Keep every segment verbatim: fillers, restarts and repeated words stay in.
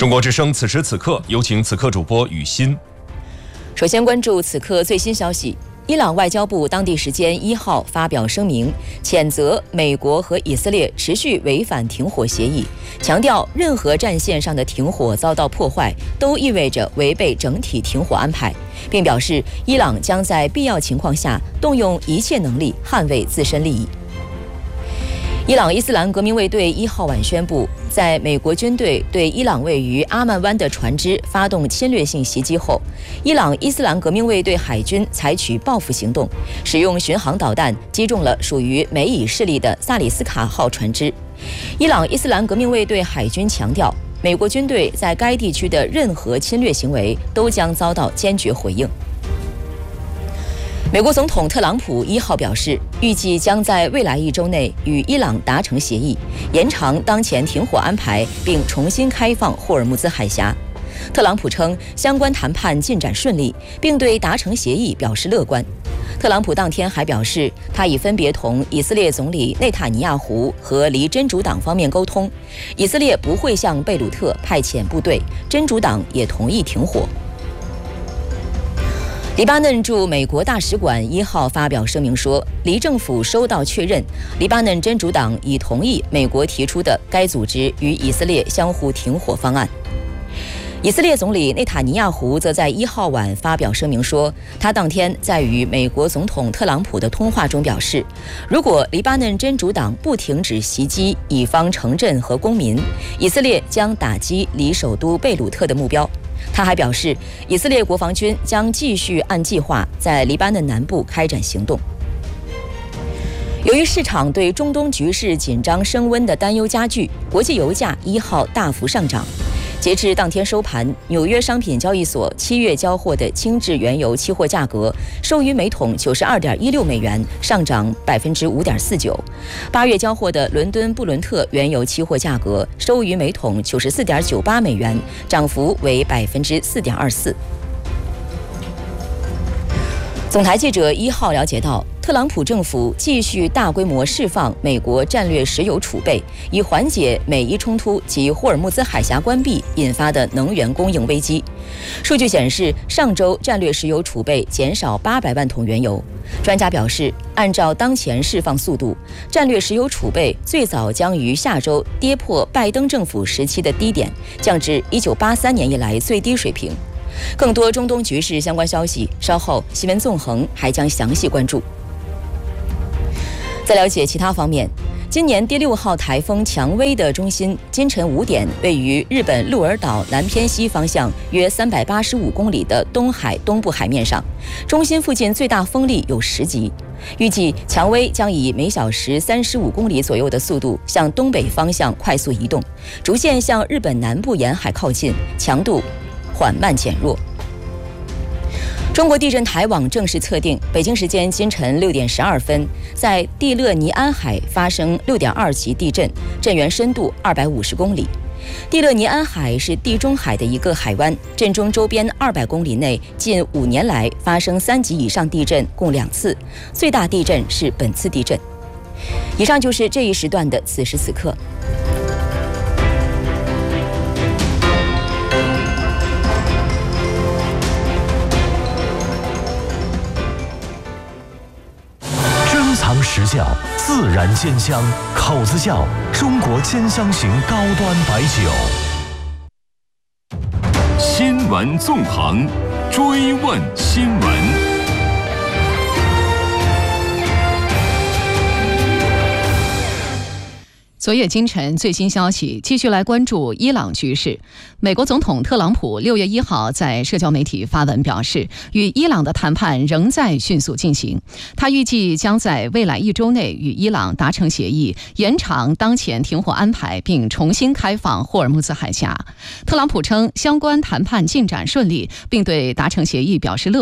中国之声此时此刻，有请此刻主播雨欣。 首先关注此刻最新消息。伊朗外交部当地时间一号发表声明，谴责美国和以色列持续违反停火协议，强调任何战线上的停火遭到破坏，都意味着违背整体停火安排，并表示伊朗将在必要情况下动用一切能力捍卫自身利益。伊朗伊斯兰革命卫队一号晚宣布，在美国军队对伊朗位于阿曼湾的船只发动侵略性袭击后，伊朗伊斯兰革命卫队海军采取报复行动，使用巡航导弹击中了属于美以势力的萨里斯卡号船只。伊朗伊斯兰革命卫队海军强调，美国军队在该地区的任何侵略行为都将遭到坚决回应。美国总统特朗普一号表示，预计将在未来一周内与伊朗达成协议，延长当前停火安排，并重新开放霍尔木兹海峡。特朗普称，相关谈判进展顺利，并对达成协议表示乐观。特朗普当天还表示，他已分别同以色列总理内塔尼亚胡和离真主党方面沟通，以色列不会向贝鲁特派遣部队，真主党也同意停火。黎巴嫩驻美国大使馆一号发表声明说，黎政府收到确认，黎巴嫩真主党已同意美国提出的该组织与以色列相互停火方案。以色列总理内塔尼亚胡则在一号晚发表声明说，他当天在与美国总统特朗普的通话中表示，如果黎巴嫩真主党不停止袭击以方城镇和公民，以色列将打击离首都贝鲁特的目标。他还表示，以色列国防军将继续按计划在黎巴嫩南部开展行动。由于市场对中东局势紧张升温的担忧加剧，国际油价一号大幅上涨。截至当天收盘，纽约商品交易所七月交货的轻质原油期货价格收于每桶九十二点一六美元，上涨百分之五点四九。八月交货的伦敦布伦特原油期货价格收于每桶九十四点九八美元，涨幅为百分之四点二四。总台记者一号了解到，特朗普政府继续大规模释放美国战略石油储备，以缓解美伊冲突及霍尔木兹海峡关闭引发的能源供应危机。数据显示，上周战略石油储备减少八百万桶原油。专家表示，按照当前释放速度，战略石油储备最早将于下周跌破拜登政府时期的低点，降至一九八三年以来最低水平。更多中东局势相关消息，稍后新闻纵横还将详细关注。在了解其他方面，今年第六号台风蔷薇的中心今晨五点位于日本鹿儿岛南偏西方向约三百八十五公里的东海东部海面上，中心附近最大风力有十级。预计蔷薇将以每小时三十五公里左右的速度向东北方向快速移动，逐渐向日本南部沿海靠近，强度缓慢减弱。中国地震台网正式测定，北京时间今晨六点十二分，在蒂勒尼安海发生六点二级地震，震源深度二百五十公里。蒂勒尼安海是地中海的一个海湾，震中周边二百公里内近五年来发生三级以上地震共两次，最大地震是本次地震。以上就是这一时段的此时此刻。 实窖自然煎香，口子窖中国煎香型高端白酒。 新闻纵横，追问新闻。 昨夜今晨最新消息，继续来关注伊朗局势。美国总统特朗普六月一号在社交媒体发文表示，与伊朗的谈判仍在迅速进行。他预计将在未来一周内与伊朗达成协议，延长当前停火安排，并重新开放霍尔木兹海峡。特朗普称，相关谈判进展顺利，并对达成协议表示乐观。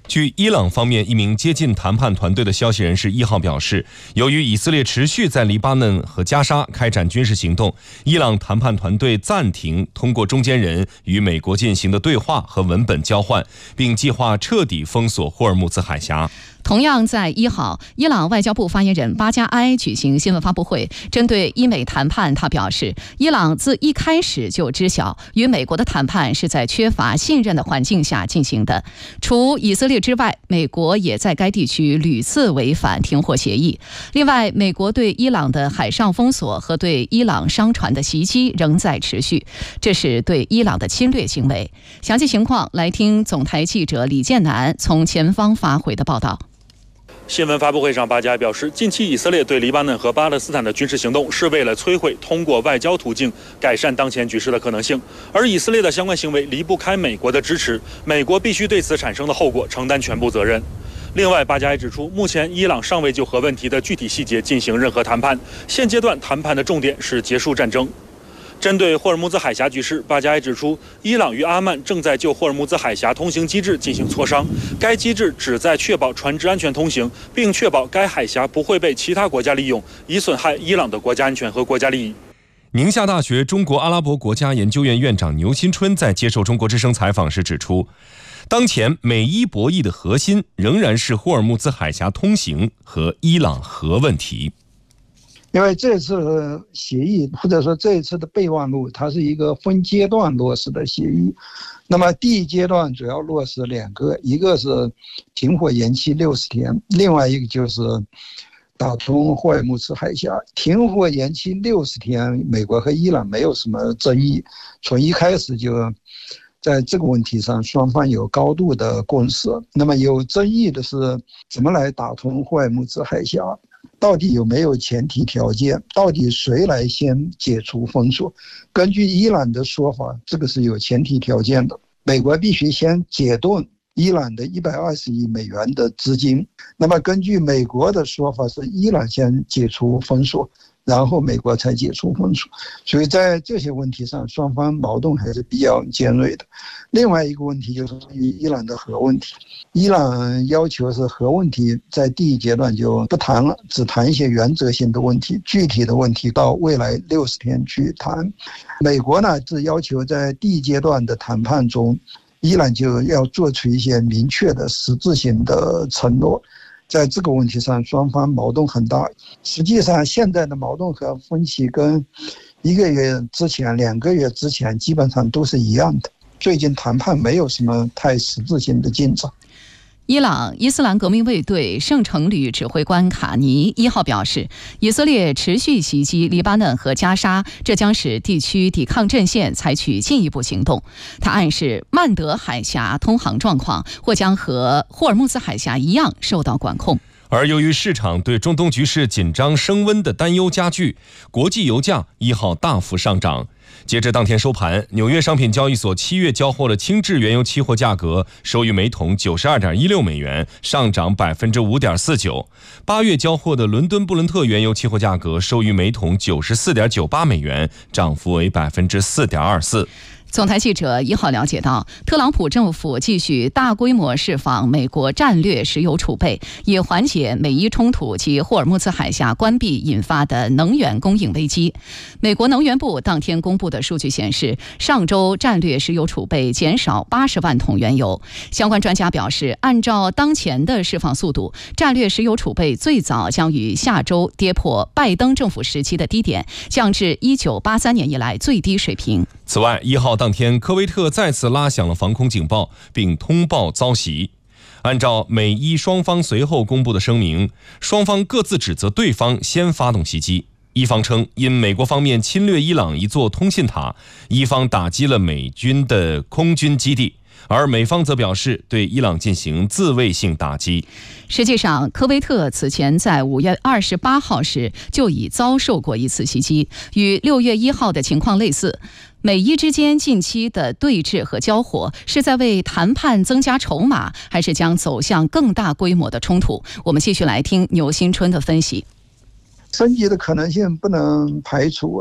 据伊朗方面一名接近谈判团队的消息人士一号表示，由于以色列持续在黎巴嫩和加沙开展军事行动，伊朗谈判团队暂停通过中间人与美国进行的对话和文本交换，并计划彻底封锁霍尔木兹海峡。 同样在一号，伊朗外交部发言人巴加埃举行新闻发布会，针对伊美谈判，他表示，伊朗自一开始就知晓与美国的谈判是在缺乏信任的环境下进行的。除以色列之外，美国也在该地区屡次违反停火协议。另外，美国对伊朗的海上封锁和对伊朗商船的袭击仍在持续，这是对伊朗的侵略行为。详细情况来听总台记者李建南从前方发回的报道。 新闻发布会上，巴加埃表示，近期以色列对黎巴嫩和巴勒斯坦的军事行动是为了摧毁通过外交途径改善当前局势的可能性，而以色列的相关行为离不开美国的支持，美国必须对此产生的后果承担全部责任。另外，巴加埃指出，目前伊朗尚未就核问题的具体细节进行任何谈判，现阶段谈判的重点是结束战争。针对霍尔木兹海峡局势，巴加埃指出，伊朗与阿曼正在就霍尔木兹海峡通行机制进行磋商，该机制旨在确保船只安全通行，并确保该海峡不会被其他国家利用，以损害伊朗的国家安全和国家利益。 宁夏大学中国阿拉伯国家研究院院长牛新春在接受中国之声采访时指出，当前美伊博弈的核心仍然是霍尔木兹海峡通行和伊朗核问题。 因为这次协议或者说这一次的备忘录，它是一个分阶段落实的协议。那么第一阶段主要落实两个，一个是停火延期六十天，另外一个就是打通霍尔木兹海峡。停火延期六十天，美国和伊朗没有什么争议，从一开始就在这个问题上双方有高度的共识。那么有争议的是怎么来打通霍尔木兹海峡，到底有没有前提条件？到底谁来先解除封锁？根据伊朗的说法，这个是有前提条件的。美国必须先解冻伊朗的一百二十亿美元的资金。那么根据美国的说法，是伊朗先解除封锁，然后美国才解除封锁。所以在这些问题上，双方矛盾还是比较尖锐的。另外一个问题就是关于伊朗的核问题。伊朗要求是核问题在第一阶段就不谈了，只谈一些原则性的问题，具体的问题到未来六十天去谈。美国呢是要求在第一阶段的谈判中，伊朗就要做出一些明确的实质性的承诺。在这个问题上，双方矛盾很大。实际上，现在的矛盾和分歧跟一个月之前、两个月之前基本上都是一样的。最近谈判没有什么太实质性的进展。 伊朗伊斯兰革命卫队圣城旅指挥官卡尼一号表示，以色列持续袭击黎巴嫩和加沙，这将使地区抵抗阵线采取进一步行动。他暗示曼德海峡通航状况或将和霍尔木兹海峡一样受到管控。 而由于市场对中东局势紧张升温的担忧加剧，国际油价一号大幅上涨。截至当天收盘，纽约商品交易所七月交货的轻质原油期货价格收于每桶九十二点一六美元，上涨百分之五点四九。八月交货的伦敦布伦特原油期货价格收于每桶九十四点九八美元，涨幅为百分之四点二四。 总台记者一号了解到，特朗普政府继续大规模释放美国战略石油储备，以缓解美伊冲突及霍尔木兹海峡关闭引发的能源供应危机。美国能源部当天公布的数据显示，上周战略石油储备减少八十万桶原油。相关专家表示，按照当前的释放速度，战略石油储备最早将于下周跌破拜登政府时期的低点，降至一九八三年以来最低水平。 此外，一号当天，科威特再次拉响了防空警报，并通报遭袭。按照美伊双方随后公布的声明，双方各自指责对方先发动袭击。一方称，因美国方面侵略伊朗一座通信塔，伊方打击了美军的空军基地。而美方则表示对伊朗进行自卫性打击。 实际上，科威特此前在五月二十八号时就已遭受过一次袭击，与六月一号的情况类似。美伊之间近期的对峙和交火，是在为谈判增加筹码，还是将走向更大规模的冲突？我们继续来听牛新春的分析。 升级的可能性不能排除。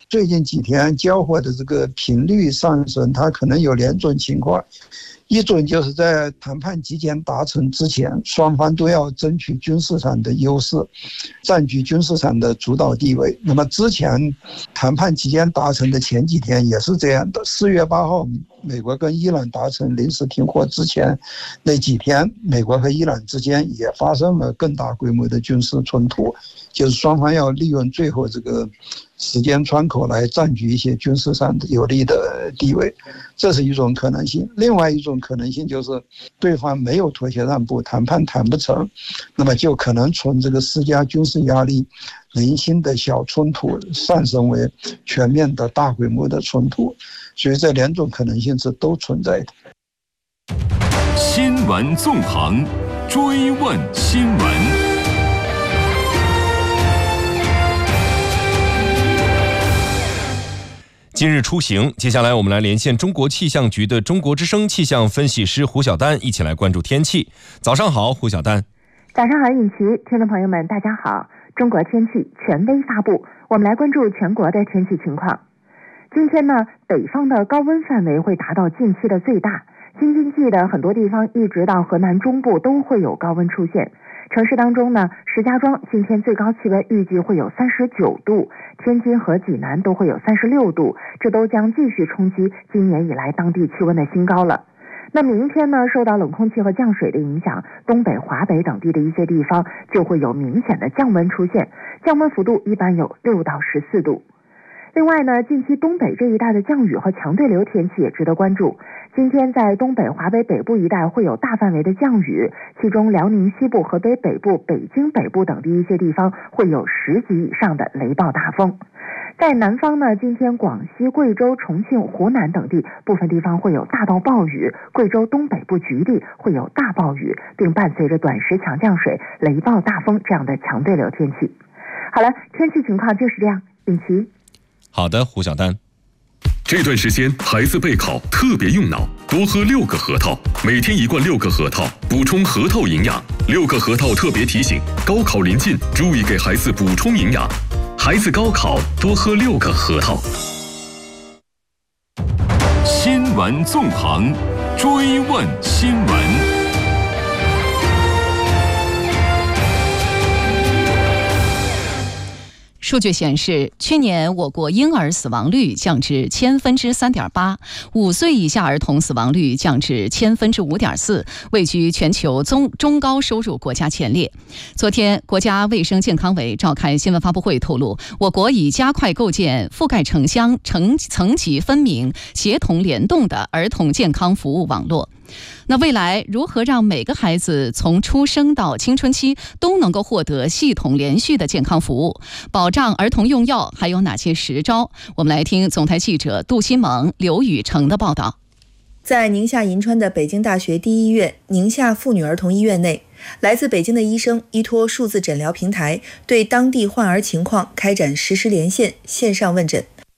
最近几天交货的这个频率上升，它可能有两种情况。一种就是在谈判期间达成之前，双方都要争取军事上的优势，占据军事上的主导地位。那么之前谈判期间达成的前几天也是这样的。四月八号，美国跟伊朗达成临时停火之前那几天，美国和伊朗之间也发生了更大规模的军事冲突，就是双方要利用最后这个时间窗口来占据一些军事上的有利的地位，这是一种可能性。另外一种可能性就是对方没有妥协让步，谈判谈不成，那么就可能从这个施加军事压力、零星的小冲突上升为全面的大规模的冲突，所以这两种可能性是都存在的。 新闻纵横，追问新闻。 今日出行，接下来我们来连线中国气象局的中国之声气象分析师胡晓丹，一起来关注天气。早上好，胡晓丹。 早上好，尹奇，听众朋友们，大家好。中国天气权威发布，我们来关注全国的天气情况。今天呢，北方的高温范围会达到近期的最大，京津冀的很多地方一直到河南中部都会有高温出现。城市当中呢，石家庄今天最高气温预计会有三十九度，天津和济南都会有三十六度，这都将继续冲击今年以来当地气温的新高了。那明天呢，受到冷空气和降水的影响，东北、华北等地的一些地方就会有明显的降温出现，降温幅度一般有六到十四度。另外呢，近期东北这一带的降雨和强对流天气也值得关注。今天在东北、华北北部一带会有大范围的降雨，其中辽宁西部、河北北部、北京北部等地一些地方会有十级以上的雷暴大风。在南方呢，今天广西、贵州、重庆、湖南等地部分地方会有大到暴雨，贵州东北部局地会有大暴雨，并伴随着短时强降水、雷暴大风这样的强对流天气。好了，天气情况就是这样。尹奇。 好的，胡晓丹。 这段时间孩子备考特别用脑，多喝六个核桃，每天一罐六个核桃，补充核桃营养。六个核桃特别提醒：高考临近，注意给孩子补充营养。孩子高考多喝六个核桃。新闻纵横，追问新闻。 数据显示，去年我国婴儿死亡率降至千分之三点八，五岁以下儿童死亡率降至千分之五点四，位居全球中中高收入国家前列。昨天，国家卫生健康委召开新闻发布会，透露，我国已加快构建覆盖城乡、层层级分明、协同联动的儿童健康服务网络。那未来如何让每个孩子从出生到青春期都能够获得系统连续的健康服务，保障儿童用药还有哪些实招？我们来听总台记者杜新萌、刘雨成的报道。 在宁夏银川的北京大学第一医院宁夏妇女儿童医院内，来自北京的医生依托数字诊疗平台，对当地患儿情况开展实时连线、线上问诊。